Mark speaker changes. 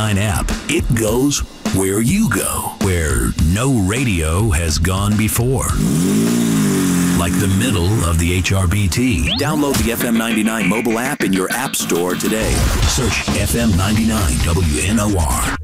Speaker 1: app. It goes where you go, where no radio has gone before. Like the middle of the HRBT. Download the FM 99 mobile app in your app store today. Search FM 99 WNOR.